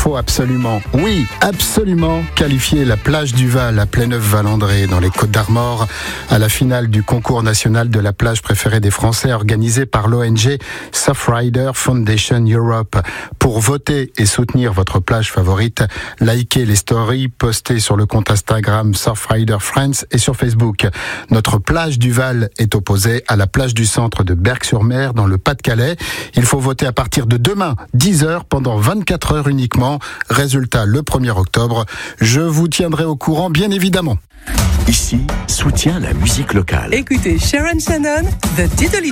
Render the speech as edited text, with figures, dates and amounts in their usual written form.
faut absolument, oui, absolument qualifier la plage du Val à Pléneuf-Valandré dans les Côtes-d'Armor à la finale du concours national de la plage préférée des Français organisé par l'ONG Surfrider Foundation Europe. Pour voter et soutenir votre plage favorite, likez les stories postées sur le compte Instagram Surfrider France et sur Facebook. Notre plage du Val est opposée à la plage du centre de Berck-sur-Mer dans le Pas-de-Calais. Il faut voter à partir de demain, 10h, pendant 24 heures uniquement. Résultat le 1er octobre. Je vous tiendrai au courant, bien évidemment. Ici, soutient la musique locale. Écoutez Sharon Shannon, The Diddley